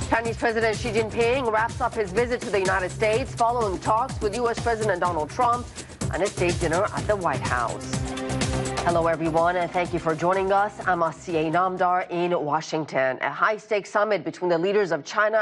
Chinese President Xi Jinping wraps up his visit to the United States following talks with U.S. President Donald Trump and a state dinner at the White House. Hello, everyone, and thank you for joining us. I'm Asiye Namdar in Washington. A high-stakes summit between the leaders of China